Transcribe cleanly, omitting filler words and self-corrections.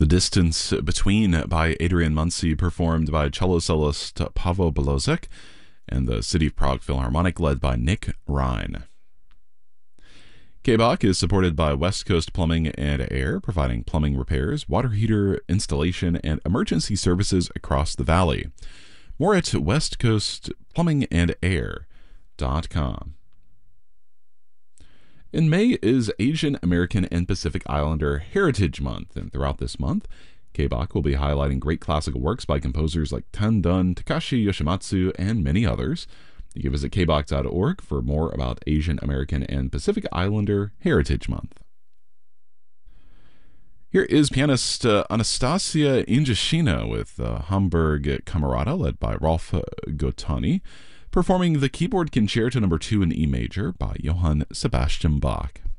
The Distance Between by Adrian Muncy, performed by cello soloist Pavel Belozek, and the City of Prague Philharmonic, led by Nick Rhine. KBOC is supported by West Coast Plumbing and Air, providing plumbing repairs, water heater installation, and emergency services across the valley. More at westcoastplumbingandair.com. In May is Asian American and Pacific Islander Heritage Month, and throughout this month, KBOC will be highlighting great classical works by composers like Tan Dun, Takashi Yoshimatsu, and many others. You can visit kboc.org for more about Asian American and Pacific Islander Heritage Month. Here is pianist Anastasia Injashina with Hamburg Camerata, led by Rolf Gotani, performing the Keyboard Concerto No. 2 in E major by Johann Sebastian Bach.